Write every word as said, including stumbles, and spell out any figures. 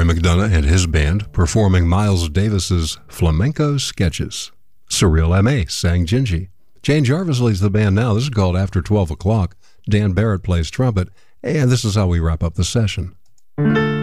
McDonough and his band performing Miles Davis's flamenco sketches. Surreal M A sang Gingy. Jane Jarvis leads the band now. This is called After twelve o'clock. Dan Barrett plays trumpet, and this is how we wrap up the session.